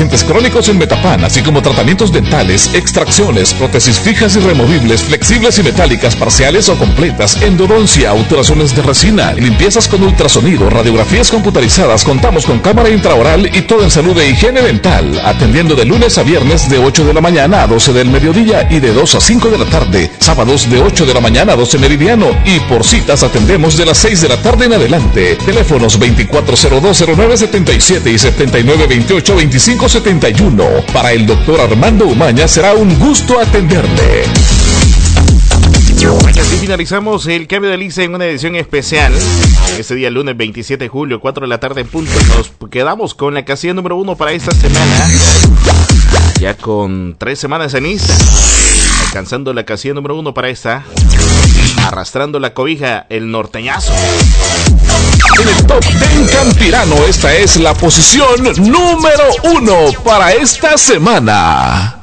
pacientes crónicos en Metapan, así como tratamientos dentales, extracciones, prótesis fijas y removibles, flexibles y metálicas parciales o completas, endodoncia, obturaciones de resina, limpiezas con ultrasonido, radiografías computarizadas. Contamos con cámara intraoral y todo en salud e higiene dental, atendiendo de lunes a viernes de 8 de la mañana a 12 del mediodía y de 2 a 5 de la tarde, sábados de 8 de la mañana a 12 meridiano, y por citas atendemos de las 6 de la tarde en adelante. Teléfonos 24020977 y 79282571. Para el doctor Armando Umaña será un gusto atenderle. Así finalizamos el cambio de lista en una edición especial. Este día, lunes 27 de julio, 4 de la tarde en punto. Nos quedamos con la casilla número 1 para esta semana. Ya con 3 semanas en lista. Alcanzando la casilla número 1 para esta. Arrastrando la cobija, el norteñazo. En el Top 10 Campirano, esta es la posición número 1 para esta semana.